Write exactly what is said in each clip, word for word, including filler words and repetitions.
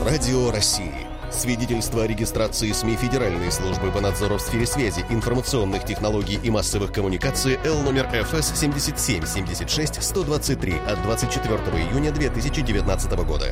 Радио России. Свидетельство о регистрации СМИ Федеральной службы по надзору в сфере связи, информационных технологий и массовых коммуникаций Л номер эф эс семьдесят семь семьдесят шесть сто двадцать три от двадцать четвёртого июня две тысячи девятнадцатого года.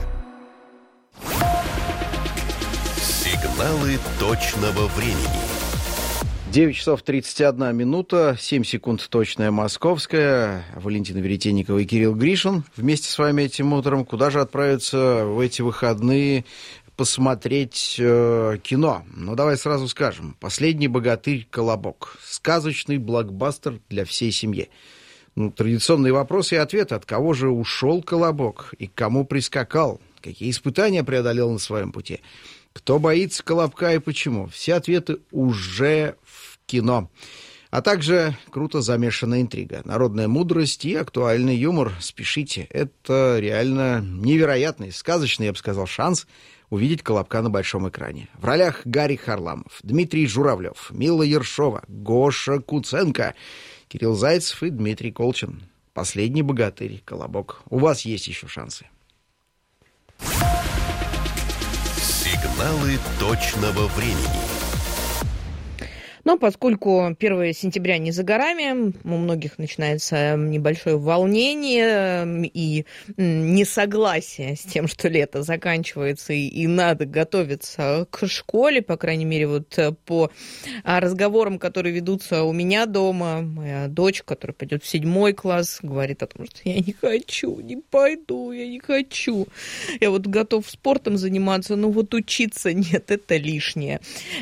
Сигналы точного времени. девять часов тридцать одна минута, семь секунд точная московская. Валентина Веретенникова и Кирилл Гришин вместе с вами этим утром. Куда же отправиться в эти выходные посмотреть э, кино? Ну, давай сразу скажем. «Последний богатырь. Колобок». Сказочный блокбастер для всей семьи. Ну, традиционные вопросы и ответы. От кого же ушел Колобок? И к кому прискакал? Какие испытания преодолел на своем пути? Кто боится Колобка и почему? Все ответы уже в кино. А также круто замешанная интрига, народная мудрость и актуальный юмор. Спешите, это реально невероятный, сказочный, я бы сказал, шанс увидеть Колобка на большом экране. В ролях Гарик Харламов, Дмитрий Журавлев, Мила Ершова, Гоша Куценко, Кирилл Зайцев и Дмитрий Колчин. «Последний богатырь. Колобок». У вас есть еще шансы. Сигналы точного времени. Но поскольку первого сентября не за горами, у многих начинается небольшое волнение и несогласие с тем, что лето заканчивается и надо готовиться к школе, по крайней мере, вот по разговорам, которые ведутся у меня дома. Моя дочь, которая пойдет в седьмой класс, говорит о том, что я не хочу, не пойду, я не хочу. Я вот готов спортом заниматься, но вот учиться нет, это лишнее.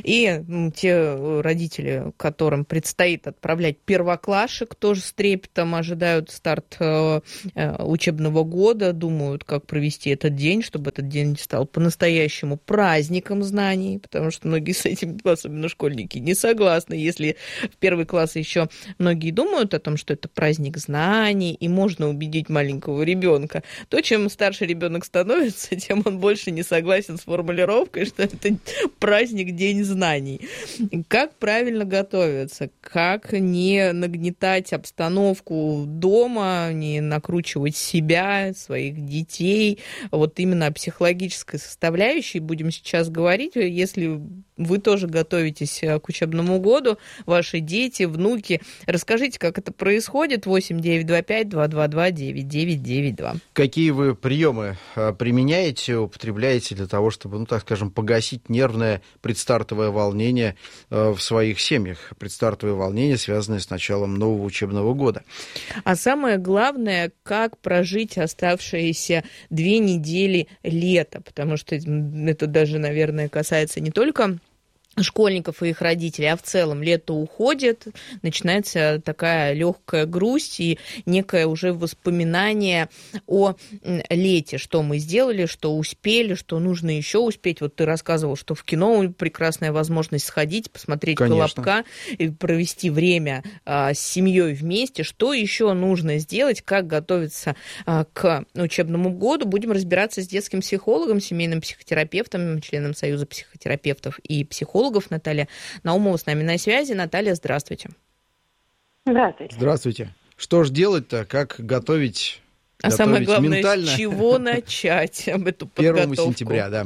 И те родители, которым предстоит отправлять первоклашек, тоже с трепетом ожидают старт э, учебного года, думают, как провести этот день, чтобы этот день стал по-настоящему праздником знаний, потому что многие с этим, особенно школьники, не согласны. Если в первый класс еще многие думают о том, что это праздник знаний, и можно убедить маленького ребенка, то чем старше ребенок становится, тем он больше не согласен с формулировкой, что это праздник, день знаний. Как правильно правильно готовиться, как не нагнетать обстановку дома, не накручивать себя, своих детей. Вот именно о психологической составляющей будем сейчас говорить. Если вы тоже готовитесь к учебному году, ваши дети, внуки, расскажите, как это происходит. восемь девятьсот двадцать пять двести двадцать два девяносто девять девяносто два. Какие вы приемы применяете, употребляете для того, чтобы, ну, так скажем, погасить нервное предстартовое волнение в своих семьях, предстартовое волнение, связанное с началом нового учебного года? А самое главное, как прожить оставшиеся две недели лета, потому что это даже, наверное, касается не только школьников и их родителей, а в целом лето уходит, начинается такая легкая грусть и некое уже воспоминание о лете, что мы сделали, что успели, что нужно еще успеть. Вот ты рассказывал, что в кино прекрасная возможность сходить, посмотреть Конечно. Колобка и провести время а, с семьей вместе. Что еще нужно сделать, как готовиться а, к учебному году? Будем разбираться с детским психологом, семейным психотерапевтом, членом Союза психотерапевтов и психологов. Наталья Наумова с нами на связи. Наталья, здравствуйте. Здравствуйте. Здравствуйте. Что же делать-то? Как готовить, а готовить самое главное, ментально? с чего начать об эту подготовку? первого сентября, да.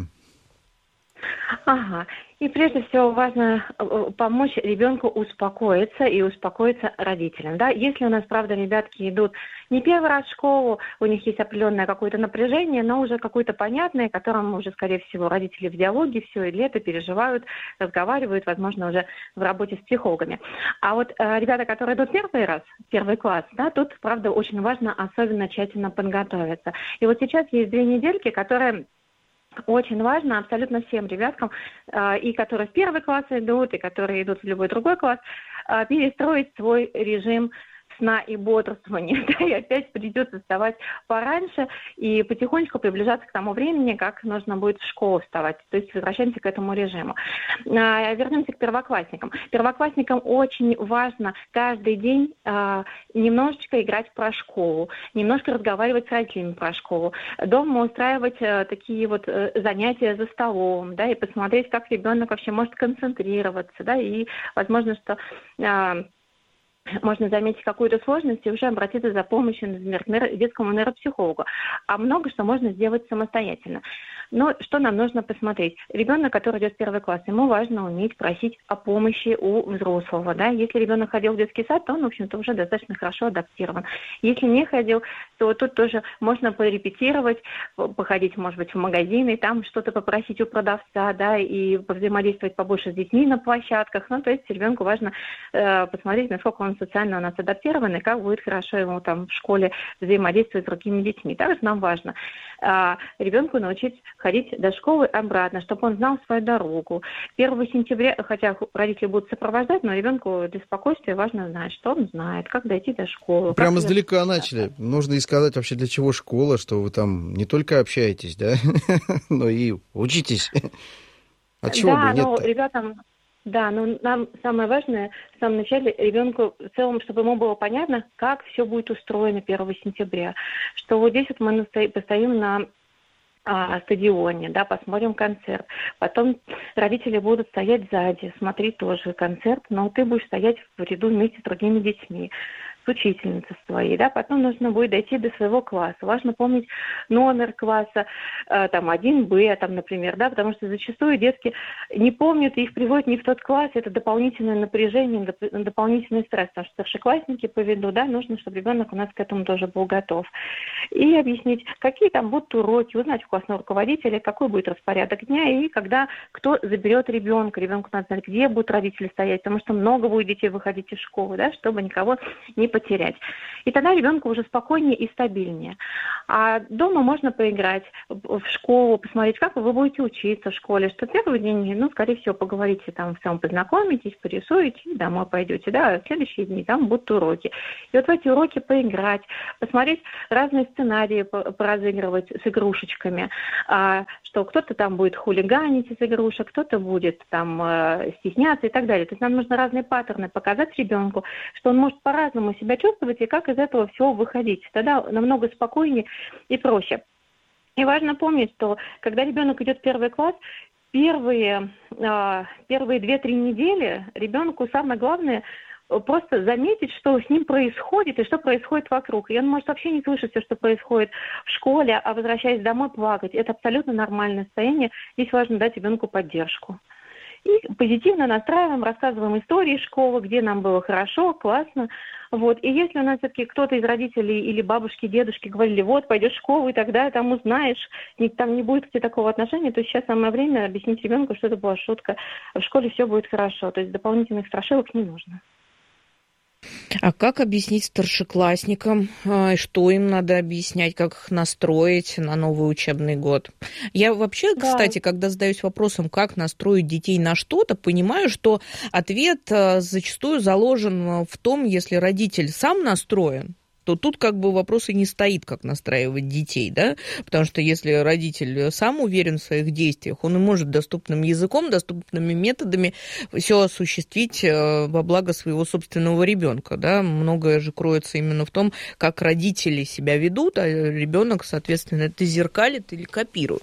Ага. И прежде всего важно помочь ребенку успокоиться и успокоиться родителям. Да? Если у нас, правда, ребятки идут не первый раз в школу, у них есть определенное какое-то напряжение, но уже какое-то понятное, которым уже, скорее всего, родители в диалоге все лето переживают, разговаривают, возможно, уже в работе с психологами. А вот э, ребята, которые идут первый раз, первый класс, да, тут, правда, очень важно особенно тщательно подготовиться. И вот сейчас есть две недельки, которые очень важно абсолютно всем ребяткам, и которые в первый класс идут, и которые идут в любой другой класс, перестроить свой режим сна и бодрствования. Да, и опять придется вставать пораньше и потихонечку приближаться к тому времени, как нужно будет в школу вставать. То есть возвращаемся к этому режиму. А, вернемся к первоклассникам. Первоклассникам очень важно каждый день а, немножечко играть про школу, немножко разговаривать с родителями про школу, дома устраивать а, такие вот а, занятия за столом, да, и посмотреть, как ребенок вообще может концентрироваться, да, и возможно, что а, можно заметить какую-то сложность и уже обратиться за помощью, например, к детскому нейропсихологу. А много что можно сделать самостоятельно. Но что нам нужно посмотреть? Ребенок, который идет в первый класс, ему важно уметь просить о помощи у взрослого. Да? Если ребенок ходил в детский сад, то он, в общем-то, уже достаточно хорошо адаптирован. Если не ходил, то тут тоже можно порепетировать, походить, может быть, в магазины, там что-то попросить у продавца, да, и повзаимодействовать побольше с детьми на площадках. Ну, то есть ребенку важно э, посмотреть, насколько он социально у нас адаптирован, и как будет хорошо ему там в школе взаимодействовать с другими детьми. Также нам важно э, ребенку научить ходить до школы обратно, чтобы он знал свою дорогу. первого сентября, хотя родители будут сопровождать, но ребенку для спокойствия важно знать, что он знает, как дойти до школы. Прямо издалека начали. Нужно и сказать вообще, для чего школа, что вы там не только общаетесь, да, но и учитесь. От чего да, бы нет? Ну, ребятам, да, но нам самое важное в самом начале ребенку в целом, чтобы ему было понятно, как все будет устроено первого сентября. Что вот здесь вот мы постоим на а, стадионе, да, посмотрим концерт. Потом родители будут стоять сзади, смотреть тоже концерт, но ты будешь стоять в ряду вместе с другими детьми, с учительницей своей, да, потом нужно будет дойти до своего класса. Важно помнить номер класса, э, там, один Б, там, например, да, потому что зачастую детки не помнят, и их приводят не в тот класс, это дополнительное напряжение, доп- дополнительный стресс, потому что старшеклассники по виду, да, нужно, чтобы ребенок у нас к этому тоже был готов. И объяснить, какие там будут уроки, узнать у классного руководителя, какой будет распорядок дня, и когда кто заберет ребенка, ребенку надо знать, где будут родители стоять, потому что много будет детей выходить из школы, да, чтобы никого не потерять. И тогда ребенку уже спокойнее и стабильнее. А дома можно поиграть в школу, посмотреть, как вы будете учиться в школе, что первый день, ну, скорее всего, поговорите там, в целом познакомитесь, порисуете, и домой пойдете, да, а в следующие дни там будут уроки. И вот в эти уроки поиграть, посмотреть разные сценарии, поразыгрывать с игрушечками, а, что кто-то там будет хулиганить из игрушек, кто-то будет там стесняться и так далее. То есть нам нужно разные паттерны показать ребенку, что он может по-разному себя чувствовать и как из этого всего выходить. Тогда намного спокойнее и проще. И важно помнить, что когда ребенок идет в первый класс, первые, первые две-три недели ребенку самое главное просто заметить, что с ним происходит и что происходит вокруг. И он может вообще не слышать все, что происходит в школе, а возвращаясь домой, плакать. Это абсолютно нормальное состояние. Здесь важно дать ребенку поддержку. И позитивно настраиваем, рассказываем истории школы, где нам было хорошо, классно. Вот. И если у нас все-таки кто-то из родителей или бабушки, дедушки говорили, вот, пойдешь в школу, и тогда там узнаешь, там не будет к тебе такого отношения, то сейчас самое время объяснить ребенку, что это была шутка. В школе все будет хорошо. То есть дополнительных страшилок не нужно. А как объяснить старшеклассникам, что им надо объяснять, как их настроить на новый учебный год? Я вообще, да. кстати, когда задаюсь вопросом, как настроить детей на что-то, понимаю, что ответ зачастую заложен в том, если родитель сам настроен, то тут как бы вопрос и не стоит, как настраивать детей, да, потому что если родитель сам уверен в своих действиях, он и может доступным языком, доступными методами все осуществить во благо своего собственного ребенка, да, многое же кроется именно в том, как родители себя ведут, а ребенок, соответственно, это зеркалит или копирует.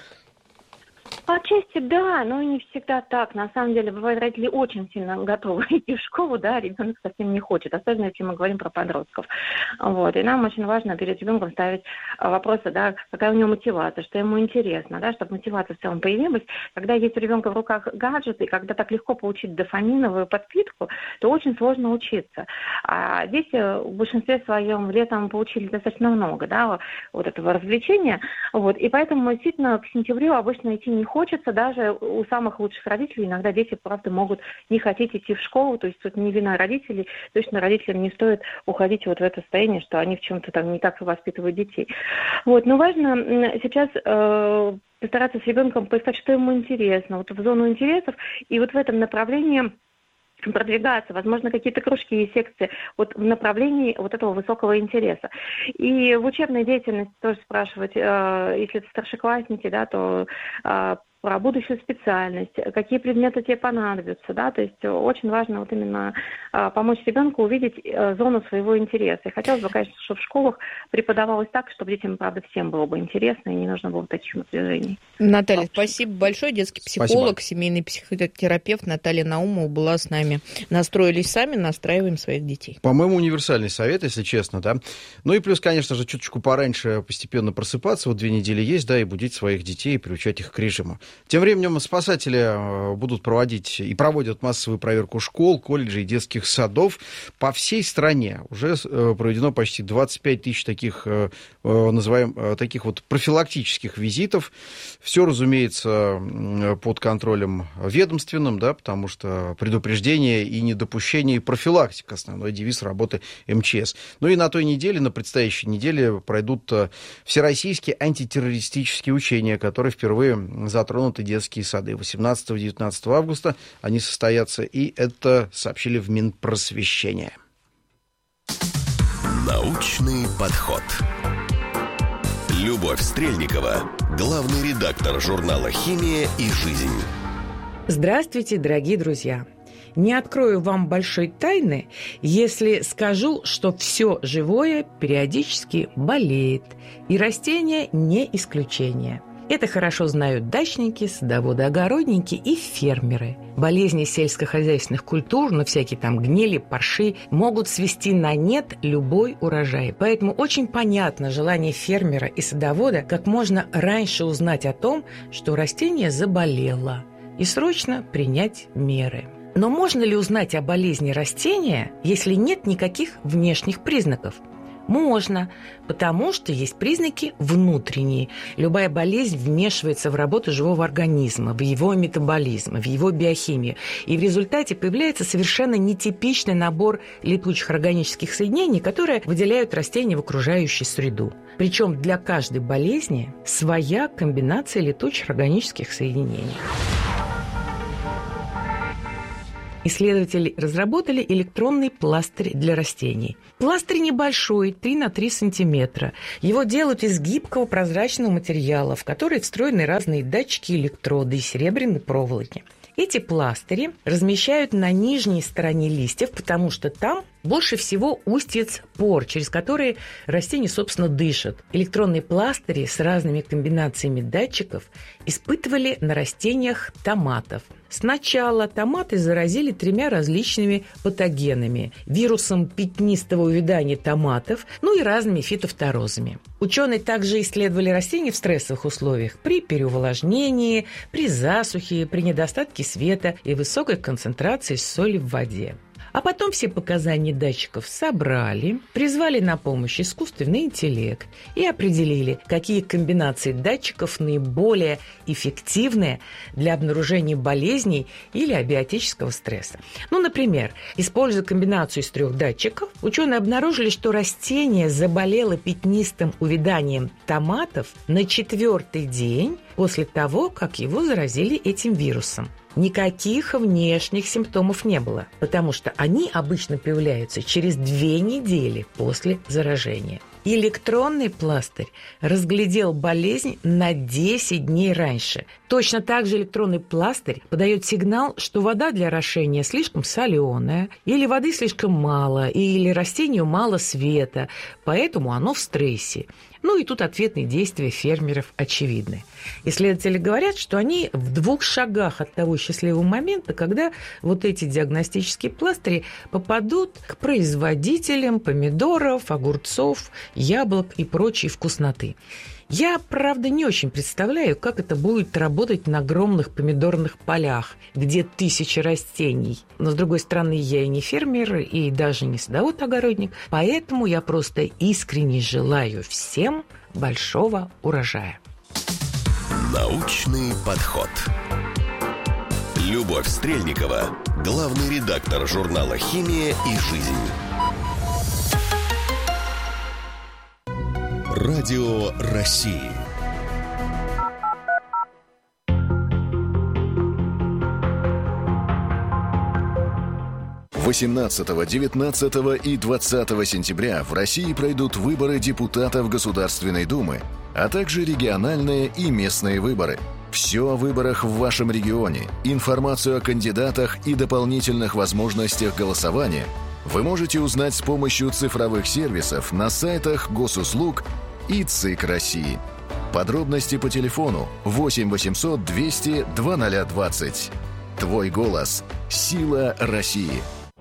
Отчасти да, но не всегда так. На самом деле, бывает, родители очень сильно готовы идти в школу, да, ребенок совсем не хочет, особенно если мы говорим про подростков. Вот. И нам очень важно перед ребенком ставить вопросы, да, какая у него мотивация, что ему интересно, да, чтобы мотивация в целом появилась. Когда есть у ребенка в руках гаджеты, когда так легко получить дофаминовую подпитку, то очень сложно учиться. А дети в большинстве своем летом получили достаточно много, да, вот этого развлечения. Вот. И поэтому действительно к сентябрю обычно идти не хочется, даже у самых лучших родителей иногда дети, правда, могут не хотеть идти в школу, то есть тут не вина родителей, точно родителям не стоит уходить вот в это состояние, что они в чем-то там не так воспитывают детей. Вот, но важно сейчас э, постараться с ребенком поискать, что ему интересно, вот в зону интересов, и вот в этом направлении продвигаться, возможно, какие-то кружки и секции вот в направлении вот этого высокого интереса. И в учебной деятельности тоже спрашивать, э, если это старшеклассники, да, то э, про будущую специальность, какие предметы тебе понадобятся, да, то есть очень важно вот именно помочь ребенку увидеть зону своего интереса. И хотелось бы, конечно, чтобы в школах преподавалось так, чтобы детям, правда, всем было бы интересно и не нужно было таких напряжений. Наталья, спасибо большое. Детский психолог, Спасибо. Семейный психотерапевт Наталья Наумова была с нами. Настроились сами, настраиваем своих детей. По-моему, универсальный совет, если честно, да. Ну и плюс, конечно же, чуточку пораньше постепенно просыпаться, вот две недели есть, да, и будить своих детей, и приучать их к режиму. Тем временем спасатели будут проводить и проводят массовую проверку школ, колледжей, детских садов по всей стране. Уже проведено почти двадцать пять тысяч таких, называем, таких вот профилактических визитов. Все, разумеется, под контролем ведомственным, да, потому что предупреждение и недопущение, и профилактика — основной девиз работы эм че эс. Ну и на той неделе, на предстоящей неделе пройдут всероссийские антитеррористические учения, которые впервые затронуты детские сады. восемнадцатого-девятнадцатого августа они состоятся, и это сообщили в Минпросвещение. Научный подход. Любовь Стрельникова, главный редактор журнала «Химия и жизнь». Здравствуйте, дорогие друзья! Не открою вам большой тайны, если скажу, что все живое периодически болеет, и растения не исключение. Это хорошо знают дачники, садоводы, огородники и фермеры. Болезни сельскохозяйственных культур, ну всякие там гнили, парши, могут свести на нет любой урожай. Поэтому очень понятно желание фермера и садовода как можно раньше узнать о том, что растение заболело, и срочно принять меры. Но можно ли узнать о болезни растения, если нет никаких внешних признаков? Можно, потому что есть признаки внутренние. Любая болезнь вмешивается в работу живого организма, в его метаболизм, в его биохимию. И в результате появляется совершенно нетипичный набор летучих органических соединений, которые выделяют растения в окружающую среду. Причем для каждой болезни своя комбинация летучих органических соединений. Исследователи разработали электронный пластырь для растений. Пластырь небольшой, три на три сантиметра. Его делают из гибкого прозрачного материала, в который встроены разные датчики, электроды и серебряной проволоки. Эти пластыри размещают на нижней стороне листьев, потому что там больше всего устьиц пор, через которые растения, собственно, дышат. Электронные пластыри с разными комбинациями датчиков испытывали на растениях томатов. Сначала томаты заразили тремя различными патогенами – вирусом пятнистого увядания томатов, ну и разными фитофторозами. Ученые также исследовали растения в стрессовых условиях при переувлажнении, при засухе, при недостатке света и высокой концентрации соли в воде. А потом все показания датчиков собрали, призвали на помощь искусственный интеллект и определили, какие комбинации датчиков наиболее эффективны для обнаружения болезней или абиотического стресса. Ну, например, используя комбинацию из трех датчиков, ученые обнаружили, что растение заболело пятнистым увяданием томатов на четвертый день после того, как его заразили этим вирусом. Никаких внешних симптомов не было, потому что они обычно появляются через две недели после заражения. Электронный пластырь разглядел болезнь на десять дней раньше. Точно так же электронный пластырь подает сигнал, что вода для орошения слишком соленая, или воды слишком мало, или растению мало света, поэтому оно в стрессе. Ну и тут ответные действия фермеров очевидны. Исследователи говорят, что они в двух шагах от того счастливого момента, когда вот эти диагностические пластыри попадут к производителям помидоров, огурцов, яблок и прочей вкусноты. Я, правда, не очень представляю, как это будет работать на огромных помидорных полях, где тысячи растений. Но, с другой стороны, я и не фермер, и даже не садовод-огородник, поэтому я просто искренне желаю всем большого урожая. Научный подход. Любовь Стрельникова, главный редактор журнала «Химия и жизнь». Радио России. восемнадцатого, девятнадцатого и двадцатого сентября в России пройдут выборы депутатов Государственной Думы, а также региональные и местные выборы. Все Все о выборах в вашем регионе, информацию о кандидатах и дополнительных возможностях голосования вы можете узнать с помощью цифровых сервисов на сайтах госуслуг и ЦИК России. Подробности по телефону восемь восемьсот двести двадцать двадцать. Твой голос – сила России.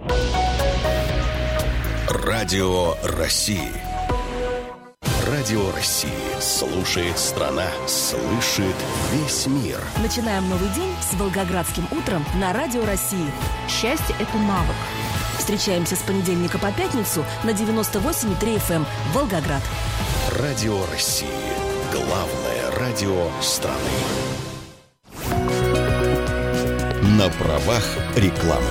Радио России. Радио России. Слушает страна, слышит весь мир. Начинаем новый день с Волгоградским утром на Радио России. Счастье – это навык. Встречаемся с понедельника по пятницу на девяносто восемь и три эф эм Волгоград. Радио России. Главное радио страны. На правах рекламы.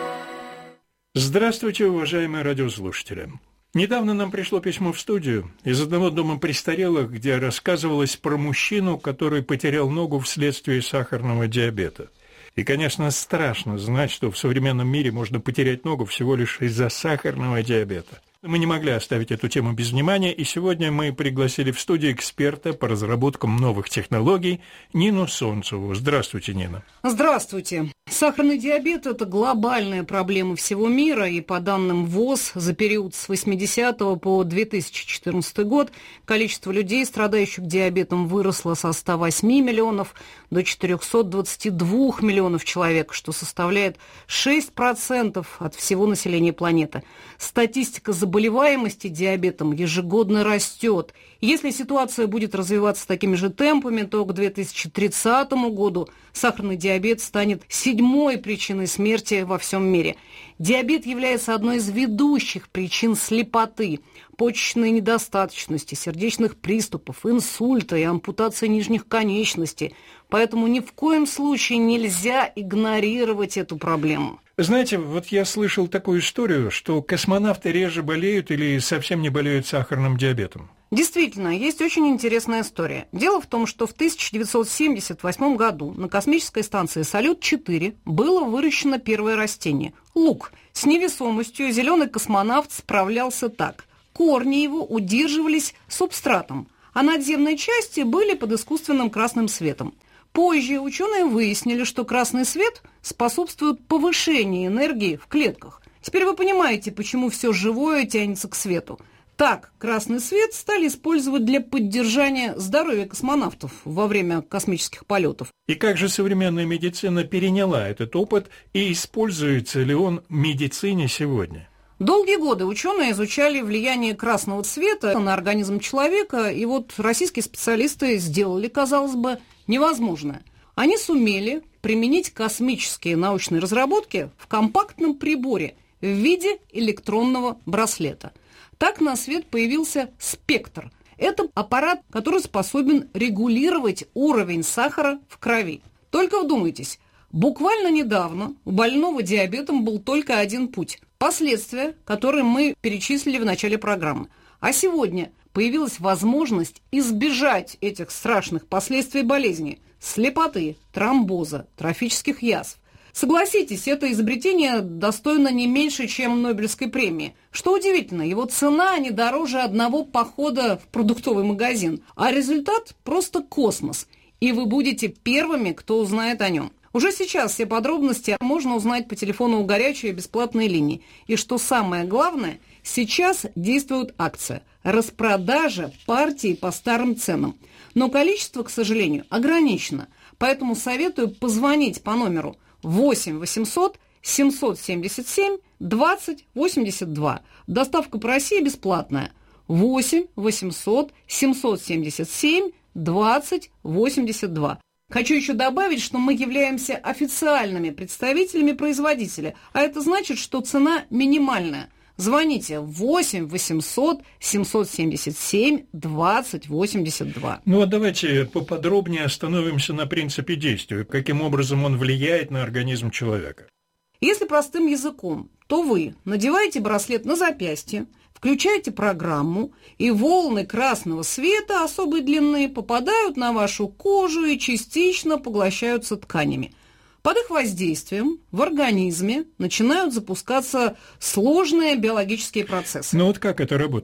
Здравствуйте, уважаемые радиослушатели. Недавно нам пришло письмо в студию из одного дома престарелых, где рассказывалось про мужчину, который потерял ногу вследствие сахарного диабета. И, конечно, страшно знать, что в современном мире можно потерять ногу всего лишь из-за сахарного диабета. Мы не могли оставить эту тему без внимания, и сегодня мы пригласили в студию эксперта по разработкам новых технологий Нину Солнцеву. Здравствуйте, Нина. Здравствуйте. Сахарный диабет – это глобальная проблема всего мира, и по данным ВОЗ, за период с восьмидесятого по две тысячи четырнадцатый год количество людей, страдающих диабетом, выросло со ста восьми миллионов до четырехсот двадцати двух миллионов человек, что составляет шесть процентов от всего населения планеты. Статистика заболеваемости диабетом ежегодно растет. Если ситуация будет развиваться такими же темпами, то к две тысячи тридцатому году сахарный диабет станет седьмой причиной смерти во всем мире. Диабет является одной из ведущих причин слепоты, почечной недостаточности, сердечных приступов, инсульта и ампутации нижних конечностей. Поэтому ни в коем случае нельзя игнорировать эту проблему. Знаете, вот я слышал такую историю, что космонавты реже болеют или совсем не болеют сахарным диабетом. Действительно, есть очень интересная история. Дело в том, что в тысяча девятьсот семьдесят восьмом году на космической станции Салют четыре было выращено первое растение – лук. С невесомостью зеленый космонавт справлялся так. Корни его удерживались субстратом, а надземные части были под искусственным красным светом. Позже ученые выяснили, что красный свет способствует повышению энергии в клетках. Теперь вы понимаете, почему все живое тянется к свету. Так, красный свет стали использовать для поддержания здоровья космонавтов во время космических полетов. И как же современная медицина переняла этот опыт, и используется ли он в медицине сегодня? Долгие годы ученые изучали влияние красного цвета на организм человека, и вот российские специалисты сделали, казалось бы, невозможное. Они сумели применить космические научные разработки в компактном приборе в виде электронного браслета. Так на свет появился спектр. Это аппарат, который способен регулировать уровень сахара в крови. Только вдумайтесь, буквально недавно у больного диабетом был только один путь – последствия, которые мы перечислили в начале программы. А сегодня появилась возможность избежать этих страшных последствий болезни – слепоты, тромбоза, трофических язв. Согласитесь, это изобретение достойно не меньше, чем Нобелевской премии. Что удивительно, его цена не дороже одного похода в продуктовый магазин, а результат просто космос, и вы будете первыми, кто узнает о нем. Уже сейчас все подробности можно узнать по телефону у горячей бесплатной линии. И что самое главное, сейчас действует акция – распродажа партий по старым ценам. Но количество, к сожалению, ограничено, поэтому советую позвонить по номеру восемь восемьсот семьсот семьдесят семь двадцать восемьдесят два. Доставка по России бесплатная. восемь восемьсот семьсот семьдесят семь двадцать восемьдесят два. Хочу еще добавить, что мы являемся официальными представителями производителя, а это значит, что цена минимальная. Звоните восемь восемьсот семьсот семьдесят семь двадцать восемьдесят два. Ну а давайте поподробнее остановимся на принципе действия, каким образом он влияет на организм человека. Если простым языком, то вы надеваете браслет на запястье, включаете программу, и волны красного света особой длины попадают на вашу кожу и частично поглощаются тканями. Под их воздействием в организме начинают запускаться сложные биологические процессы. Ну вот как это работает?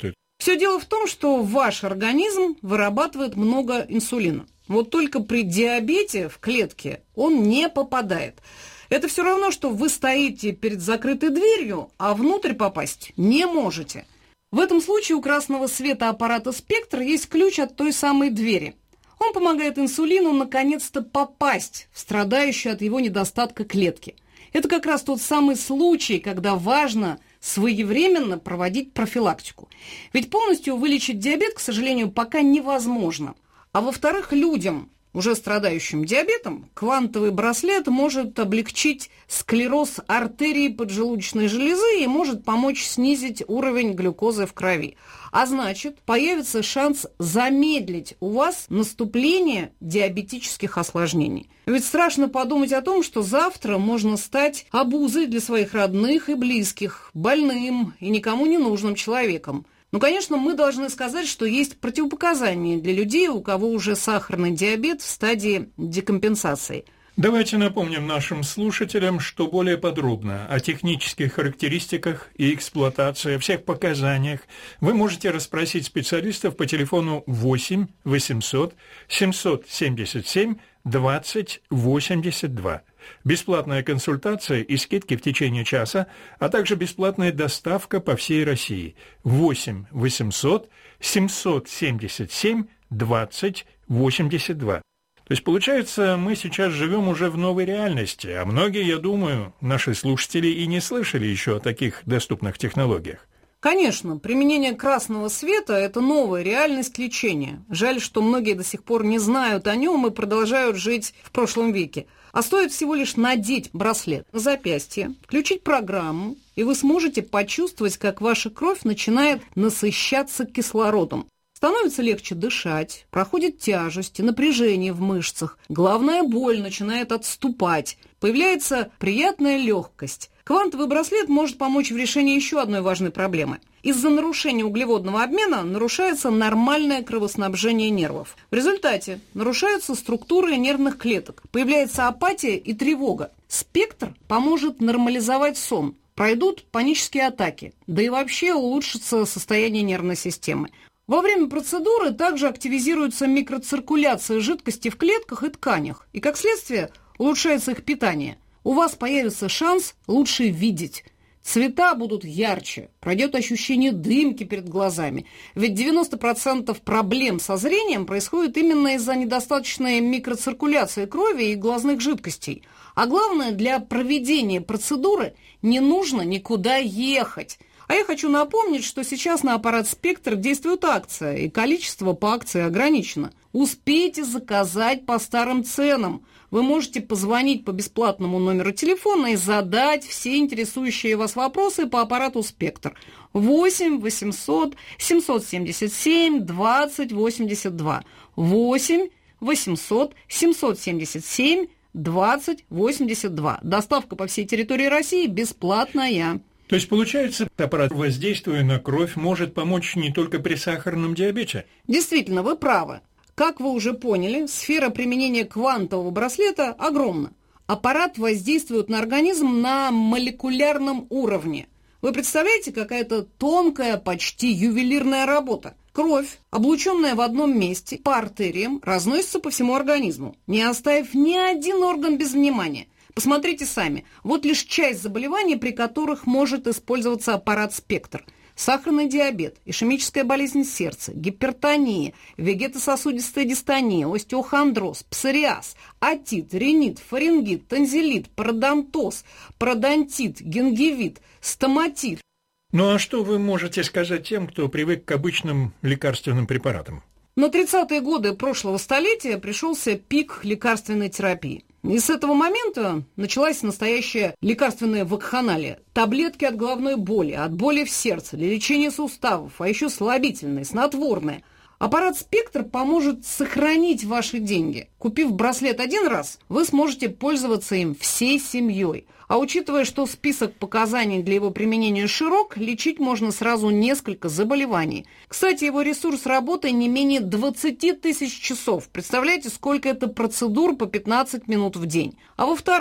Все дело в том, что ваш организм вырабатывает много инсулина. Вот только при диабете в клетке он не попадает. Это все равно, что вы стоите перед закрытой дверью, а внутрь попасть не можете. В этом случае у красного света аппарата «Спектр» есть ключ от той самой двери. Он помогает инсулину наконец-то попасть в страдающую от его недостатка клетки. Это как раз тот самый случай, когда важно своевременно проводить профилактику. Ведь полностью вылечить диабет, к сожалению, пока невозможно. А во-вторых, людям, уже страдающим диабетом, квантовый браслет может облегчить склероз артерии поджелудочной железы и может помочь снизить уровень глюкозы в крови. А значит, появится шанс замедлить у вас наступление диабетических осложнений. Ведь страшно подумать о том, что завтра можно стать обузой для своих родных и близких, больным и никому не нужным человеком. Ну, конечно, мы должны сказать, что есть противопоказания для людей, у кого уже сахарный диабет в стадии декомпенсации. Давайте напомним нашим слушателям, что более подробно о технических характеристиках и эксплуатации, о всех показаниях вы можете расспросить специалистов по телефону восемь восемьсот семьсот семьдесят семь двадцать восемьдесят два. Бесплатная консультация и скидки в течение часа, а также бесплатная доставка по всей России. восемь восемьсот семьсот семьдесят семь двадцать восемьдесят два. То есть, получается, мы сейчас живем уже в новой реальности, а многие, я думаю, наши слушатели и не слышали еще о таких доступных технологиях. Конечно, применение красного света – это новая реальность лечения. Жаль, что многие до сих пор не знают о нем и продолжают жить в прошлом веке. А стоит всего лишь надеть браслет на запястье, включить программу, и вы сможете почувствовать, как ваша кровь начинает насыщаться кислородом. Становится легче дышать, проходит тяжесть и напряжение в мышцах. Главная боль начинает отступать. Появляется приятная легкость. Квантовый браслет может помочь в решении еще одной важной проблемы. Из-за нарушения углеводного обмена нарушается нормальное кровоснабжение нервов. В результате нарушаются структуры нервных клеток, появляется апатия и тревога. Спектр поможет нормализовать сон, пройдут панические атаки, да и вообще улучшится состояние нервной системы. Во время процедуры также активизируется микроциркуляция жидкости в клетках и тканях, и, как следствие, улучшается их питание. У вас появится шанс лучше видеть. Цвета будут ярче, пройдет ощущение дымки перед глазами. Ведь девяносто процентов проблем со зрением происходит именно из-за недостаточной микроциркуляции крови и глазных жидкостей. А главное, для проведения процедуры не нужно никуда ехать. А я хочу напомнить, что сейчас на аппарат «Спектр» действует акция, и количество по акции ограничено. Успейте заказать по старым ценам. Вы можете позвонить по бесплатному номеру телефона и задать все интересующие вас вопросы по аппарату «Спектр». восемь восемьсот семьсот семьдесят семь двадцать восемьдесят два. восемь восемьсот семьсот семьдесят семь двадцать восемьдесят два. Доставка по всей территории России бесплатная. То есть, получается, аппарат, воздействуя на кровь, может помочь не только при сахарном диабете? Действительно, вы правы. Как вы уже поняли, сфера применения квантового браслета огромна. Аппарат воздействует на организм на молекулярном уровне. Вы представляете, какая-то тонкая, почти ювелирная работа. Кровь, облученная в одном месте по артериям, разносится по всему организму, не оставив ни один орган без внимания. Посмотрите сами, вот лишь часть заболеваний, при которых может использоваться аппарат «Спектр». Сахарный диабет, ишемическая болезнь сердца, гипертония, вегетососудистая дистония, остеохондроз, псориаз, отит, ринит, фарингит, танзелит, пародонтоз, пародонтит, гингивит, стоматит. Ну а что вы можете сказать тем, кто привык к обычным лекарственным препаратам? На тридцатые годы прошлого столетия пришелся пик лекарственной терапии. И с этого момента началась настоящая лекарственная вакханалия. Таблетки от головной боли, от боли в сердце, для лечения суставов, а еще слабительные, снотворные. Аппарат «Спектр» поможет сохранить ваши деньги. Купив браслет один раз, вы сможете пользоваться им всей семьей. А учитывая, что список показаний для его применения широк, лечить можно сразу несколько заболеваний. Кстати, его ресурс работы не менее двадцать тысяч часов. Представляете, сколько это процедур по пятнадцать минут в день. А во-вторых,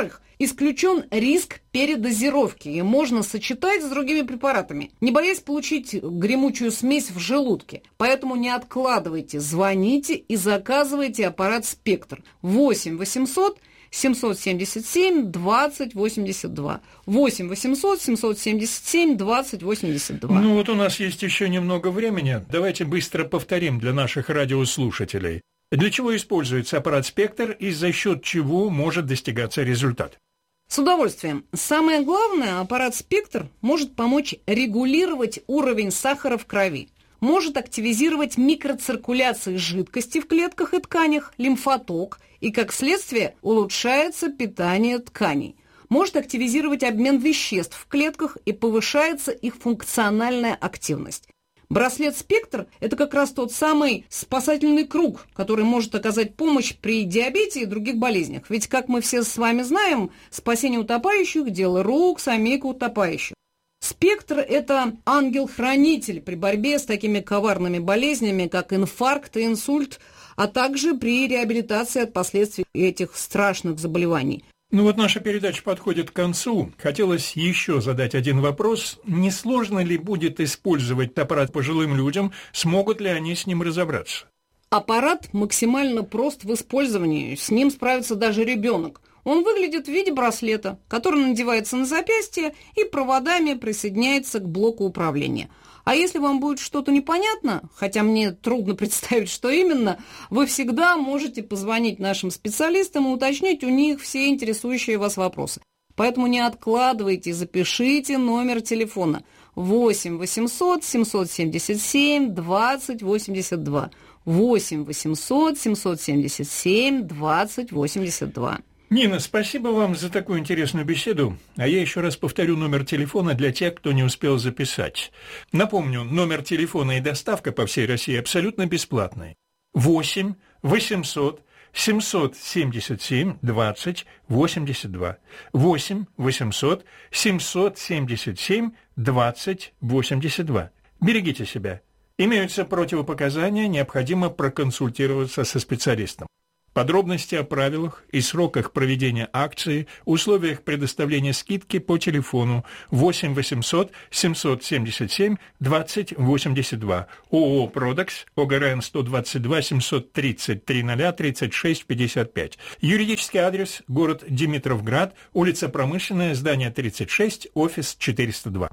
исключен риск передозировки, и можно сочетать с другими препаратами, не боясь получить гремучую смесь в желудке. Поэтому не откладывайте, звоните и заказывайте аппарат «Спектр». восемь восемьсот семьсот семьдесят семь двадцать восемьдесят два. восемь восемьсот семьсот семьдесят семь двадцать восемьдесят два. Ну вот у нас есть еще немного времени. Давайте быстро повторим для наших радиослушателей. Для чего используется аппарат «Спектр» и за счет чего может достигаться результат? С удовольствием. Самое главное, аппарат «Спектр» может помочь регулировать уровень сахара в крови, может активизировать микроциркуляцию жидкости в клетках и тканях, лимфоток, и, как следствие, улучшается питание тканей. Может активизировать обмен веществ в клетках и повышается их функциональная активность. Браслет «Спектр» – это как раз тот самый спасательный круг, который может оказать помощь при диабете и других болезнях. Ведь, как мы все с вами знаем, спасение утопающих – дело рук самих утопающих. «Спектр» – это ангел-хранитель при борьбе с такими коварными болезнями, как инфаркт и инсульт, а также при реабилитации от последствий этих страшных заболеваний. Ну вот наша передача подходит к концу. Хотелось еще задать один вопрос. Не сложно ли будет использовать аппарат пожилым людям? Смогут ли они с ним разобраться? Аппарат максимально прост в использовании. С ним справится даже ребенок. Он выглядит в виде браслета, который надевается на запястье и проводами присоединяется к блоку управления. А если вам будет что-то непонятно, хотя мне трудно представить, что именно, вы всегда можете позвонить нашим специалистам и уточнить у них все интересующие вас вопросы. Поэтому не откладывайте, запишите номер телефона восемь восемьсот семьсот семьдесят семь двадцать восемьдесят два. восемь восемьсот семьсот семьдесят семь двадцать восемьдесят два. Нина, спасибо вам за такую интересную беседу. А я еще раз повторю номер телефона для тех, кто не успел записать. Напомню, номер телефона и доставка по всей России абсолютно бесплатные. восемь восемьсот семьсот семьдесят семь двадцать восемьдесят два. восемь восемьсот семьсот семьдесят семь двадцать восемьдесят два. Берегите себя. Имеются противопоказания, необходимо проконсультироваться со специалистом. Подробности о правилах и сроках проведения акции, условиях предоставления скидки по телефону восемь восемьсот семьсот семьдесят семь двадцать восемьдесят два. ООО «Продекс», ОГРН сто двадцать два семьсот тридцать три ноль тридцать шесть пятьдесят пять. Юридический адрес: город Димитровград, улица Промышленная, здание тридцать шесть, офис четыреста два.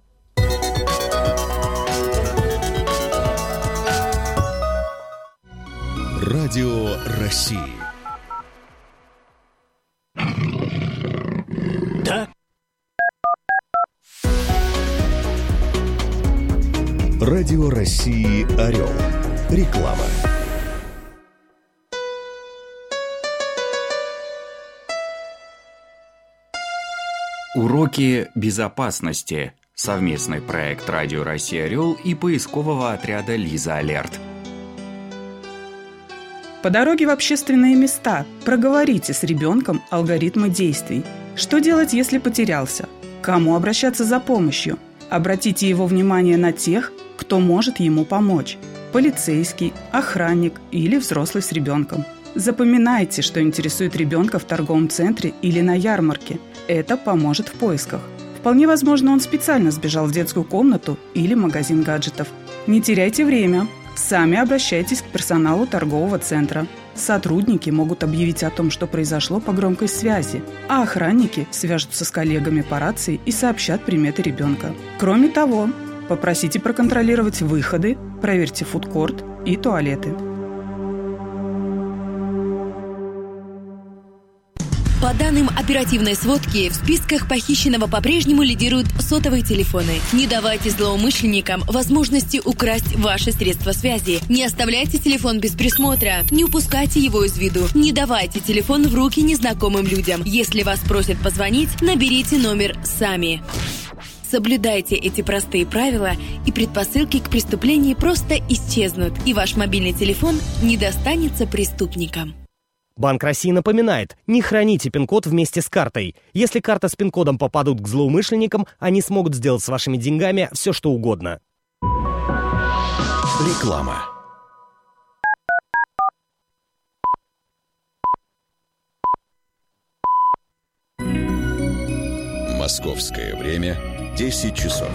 Радио России. Да. Радио России «Орел». Реклама. Уроки безопасности. Совместный проект Радио России «Орел» и поискового отряда «Лиза Алерт». По дороге в общественные места проговорите с ребенком алгоритмы действий. Что делать, если потерялся? Кому обращаться за помощью? Обратите его внимание на тех, кто может ему помочь. Полицейский, охранник или взрослый с ребенком. Запоминайте, что интересует ребенка в торговом центре или на ярмарке. Это поможет в поисках. Вполне возможно, он специально сбежал в детскую комнату или магазин гаджетов. Не теряйте время. Сами обращайтесь к персоналу торгового центра. Сотрудники могут объявить о том, что произошло по громкой связи, а охранники свяжутся с коллегами по рации и сообщат приметы ребенка. Кроме того, попросите проконтролировать выходы, проверьте фудкорт и туалеты. По данным оперативной сводки, в списках похищенного по-прежнему лидируют сотовые телефоны. Не давайте злоумышленникам возможности украсть ваши средства связи. Не оставляйте телефон без присмотра. Не упускайте его из виду. Не давайте телефон в руки незнакомым людям. Если вас просят позвонить, наберите номер сами. Соблюдайте эти простые правила, и предпосылки к преступлению просто исчезнут, и ваш мобильный телефон не достанется преступникам. Банк России напоминает, не храните пин-код вместе с картой. Если карта с пин-кодом попадут к злоумышленникам, они смогут сделать с вашими деньгами все, что угодно. Реклама. Московское время десять часов.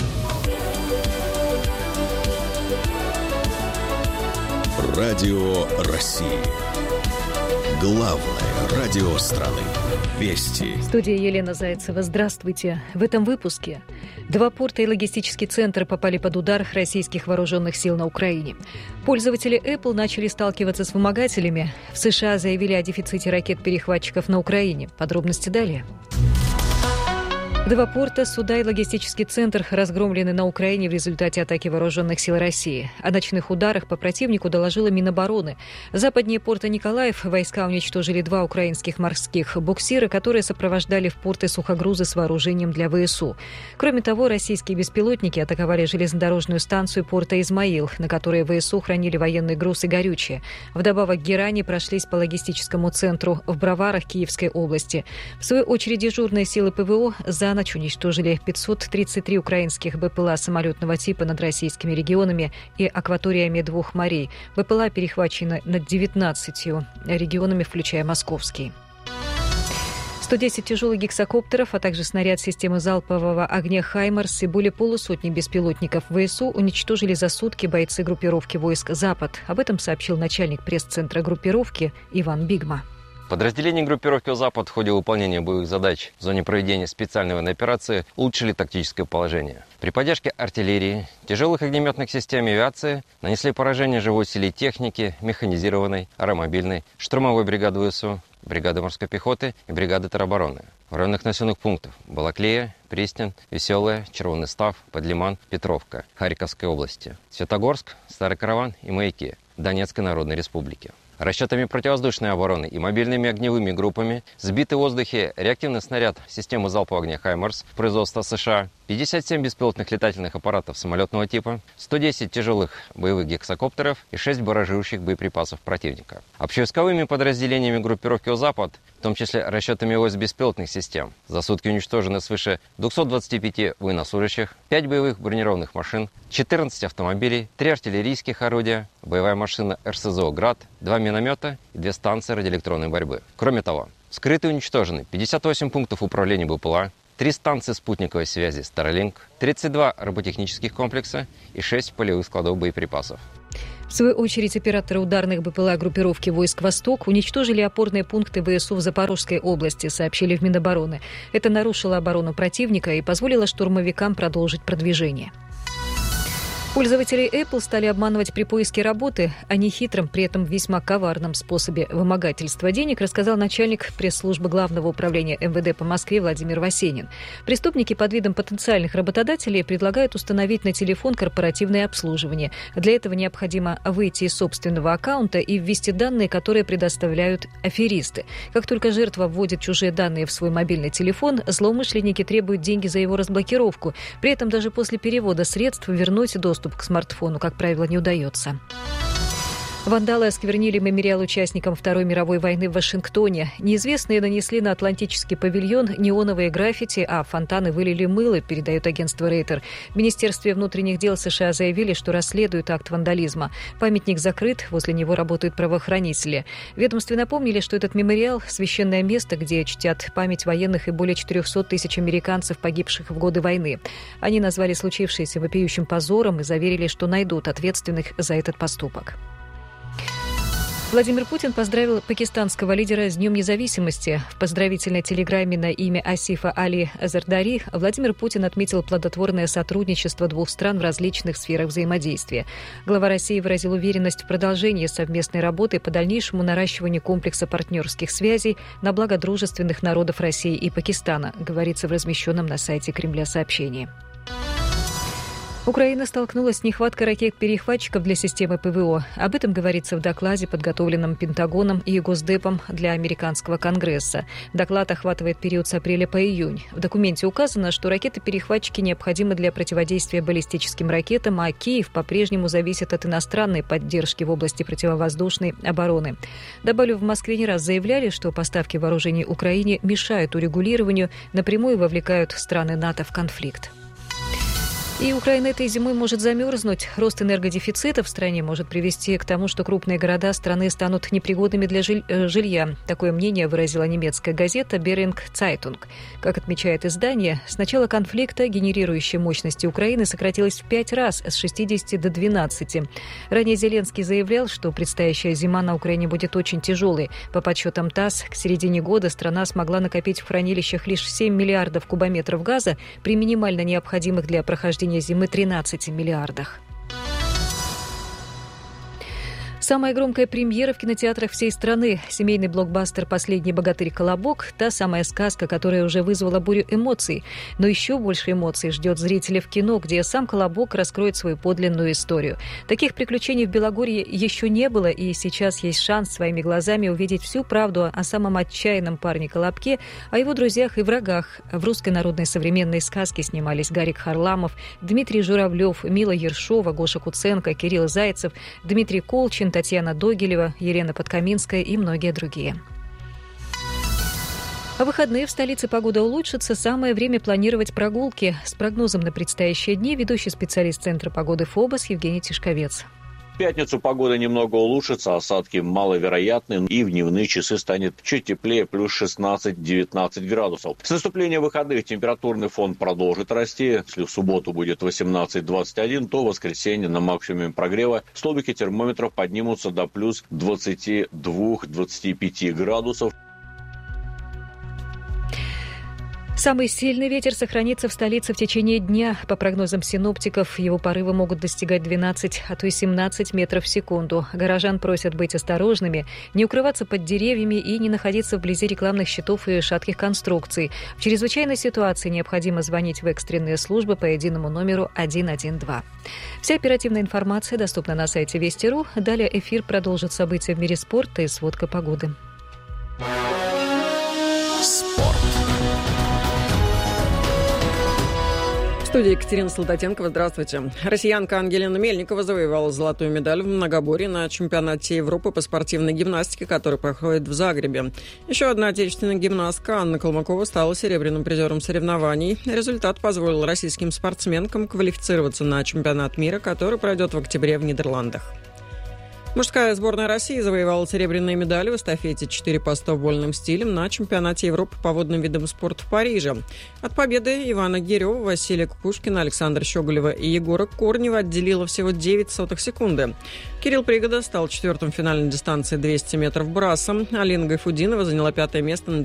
Радио России. Главное радио страны. Вести. Студия Елена Зайцева. Здравствуйте. В этом выпуске. Два порта и логистический центр попали под удар российских вооруженных сил на Украине. Пользователи Apple начали сталкиваться с вымогателями. В США заявили о дефиците ракет-перехватчиков на Украине. Подробности далее. Два порта, суда и логистический центр разгромлены на Украине в результате атаки вооруженных сил России. О ночных ударах по противнику доложила Минобороны. Западнее порта Николаев войска уничтожили два украинских морских буксира, которые сопровождали в порты сухогрузы с вооружением для ВСУ. Кроме того, российские беспилотники атаковали железнодорожную станцию порта Измаил, на которой ВСУ хранили военный груз и горючее. Вдобавок герани прошлись по логистическому центру в Броварах Киевской области. В свою очередь дежурные силы ПВО за ночь уничтожили пятьсот тридцать три украинских БПЛА самолетного типа над российскими регионами и акваториями двух морей. БПЛА перехвачены над девятнадцатью регионами, включая московский. сто десять тяжелых гексакоптеров, а также снаряд системы залпового огня «Хаймарс» и более полусотни беспилотников ВСУ уничтожили за сутки бойцы группировки войск «Запад». Об этом сообщил начальник пресс-центра группировки Иван Бигма. Подразделения группировки «Запад» в ходе выполнения боевых задач в зоне проведения специальной военной операции улучшили тактическое положение. При поддержке артиллерии, тяжелых огнеметных систем и авиации нанесли поражение живой силе техники, механизированной, аэромобильной, штурмовой бригады ВСУ, бригады морской пехоты и бригады теробороны. В районах населенных пунктов Балаклея, Пристин, Веселая, Червоный Став, Подлиман, Петровка, Харьковской области, Светогорск, Старый Караван и Маяки Донецкой Народной Республики. Расчетами противовоздушной обороны и мобильными огневыми группами сбитый в воздухе реактивный снаряд системы залпового огня «Хаймарс» производства США, пятьдесят семь беспилотных летательных аппаратов самолетного типа, сто десять тяжелых боевых гексакоптеров и шесть барражирующих боеприпасов противника. Общевойсковыми подразделениями группировки «Запад», в том числе расчетами войск беспилотных систем, за сутки уничтожено свыше двухсот двадцати пяти военнослужащих, пять боевых бронированных машин, четырнадцать автомобилей, три артиллерийских орудия, боевая машина эр эс зэ о «Град», два миномета и две станции радиоэлектронной борьбы. Кроме того, вскрыты и уничтожены пятьдесят восемь пунктов управления БПЛА, три станции спутниковой связи Starlink, тридцать два роботехнических комплекса и шесть полевых складов боеприпасов. В свою очередь, операторы ударных БПЛА группировки войск «Восток» уничтожили опорные пункты ВСУ в Запорожской области, сообщили в Минобороны. Это нарушило оборону противника и позволило штурмовикам продолжить продвижение. Пользователи Apple стали обманывать при поиске работы о нехитром, при этом весьма коварном способе вымогательства денег, рассказал начальник пресс-службы Главного управления эм вэ дэ по Москве Владимир Васенин. Преступники под видом потенциальных работодателей предлагают установить на телефон корпоративное обслуживание. Для этого необходимо выйти из собственного аккаунта и ввести данные, которые предоставляют аферисты. Как только жертва вводит чужие данные в свой мобильный телефон, злоумышленники требуют деньги за его разблокировку. При этом даже после перевода средств вернуть доступ к смартфону, как правило, не удается. Вандалы осквернили мемориал участникам Второй мировой войны в Вашингтоне. Неизвестные нанесли на Атлантический павильон неоновые граффити, а фонтаны вылили мыло, передает агентство Рейтер. В Министерстве внутренних дел США заявили, что расследуют акт вандализма. Памятник закрыт, возле него работают правоохранители. В ведомстве напомнили, что этот мемориал – священное место, где чтят память военных и более четырехсот тысяч американцев, погибших в годы войны. Они назвали случившееся вопиющим позором и заверили, что найдут ответственных за этот поступок. Владимир Путин поздравил пакистанского лидера с Днем независимости. В поздравительной телеграмме на имя Асифа Али Зардари Владимир Путин отметил плодотворное сотрудничество двух стран в различных сферах взаимодействия. Глава России выразил уверенность в продолжении совместной работы по дальнейшему наращиванию комплекса партнерских связей на благо дружественных народов России и Пакистана, говорится в размещенном на сайте Кремля сообщении. Украина столкнулась с нехваткой ракет-перехватчиков для системы ПВО. Об этом говорится в докладе, подготовленном Пентагоном и Госдепом для американского Конгресса. Доклад охватывает период с апреля по июнь. В документе указано, что ракеты-перехватчики необходимы для противодействия баллистическим ракетам, а Киев по-прежнему зависит от иностранной поддержки в области противовоздушной обороны. Добавлю, в Москве не раз заявляли, что поставки вооружений Украине мешают урегулированию, напрямую вовлекают страны НАТО в конфликт. И Украина этой зимой может замерзнуть. Рост энергодефицита в стране может привести к тому, что крупные города страны станут непригодными для жиль- жилья. Такое мнение выразила немецкая газета «Беринг Цайтунг». Как отмечает издание, с начала конфликта генерирующие мощности Украины сократилось в пять раз, с шестидесяти до двенадцати. Ранее Зеленский заявлял, что предстоящая зима на Украине будет очень тяжелой. По подсчетам ТАСС, к середине года страна смогла накопить в хранилищах лишь семь миллиардов кубометров газа при минимально необходимых для прохождения зимы тринадцати миллиардах. Самая громкая премьера в кинотеатрах всей страны. Семейный блокбастер «Последний богатырь Колобок» – та самая сказка, которая уже вызвала бурю эмоций. Но еще больше эмоций ждет зрителя в кино, где сам Колобок раскроет свою подлинную историю. Таких приключений в Белогорье еще не было, и сейчас есть шанс своими глазами увидеть всю правду о самом отчаянном парне Колобке, о его друзьях и врагах. В русской народной современной сказке снимались Гарик Харламов, Дмитрий Журавлев, Мила Ершова, Гоша Куценко, Кирилл Зайцев, Дмитрий Колчин, Татьяна Догилева, Елена Подкаминская и многие другие. А в выходные в столице погода улучшится. Самое время планировать прогулки. С прогнозом на предстоящие дни ведущий специалист Центра погоды ФОБОС Евгений Тишковец. В пятницу погода немного улучшится, осадки маловероятны, и в дневные часы станет чуть теплее, плюс шестнадцать-девятнадцать градусов. С наступлением выходных температурный фон продолжит расти. Если в субботу будет восемнадцать-двадцать один, то в воскресенье на максимуме прогрева столбики термометров поднимутся до плюс двадцати двух - двадцати пяти градусов. Самый сильный ветер сохранится в столице в течение дня. По прогнозам синоптиков, его порывы могут достигать двенадцати, а то и семнадцати метров в секунду. Горожан просят быть осторожными, не укрываться под деревьями и не находиться вблизи рекламных щитов и шатких конструкций. В чрезвычайной ситуации необходимо звонить в экстренные службы по единому номеру один один два. Вся оперативная информация доступна на сайте Вести точка ру. Далее эфир продолжит события в мире спорта и сводка погоды. В студии Екатерина Солдатенкова. Здравствуйте. Россиянка Ангелина Мельникова завоевала золотую медаль в многоборье на чемпионате Европы по спортивной гимнастике, который проходит в Загребе. Еще одна отечественная гимнастка Анна Колмакова стала серебряным призером соревнований. Результат позволил российским спортсменкам квалифицироваться на чемпионат мира, который пройдет в октябре в Нидерландах. Мужская сборная России завоевала серебряные медали в эстафете четыре по сто вольным стилем на чемпионате Европы по водным видам спорта в Париже. От победы Ивана Гирева, Василия Кукушкина, Александра Щеголева и Егора Корнева отделило всего девять сотых секунды. Кирилл Пригода стал четвертым в финальной дистанции двести метров брасом. Алина Гайфудинова заняла пятое место на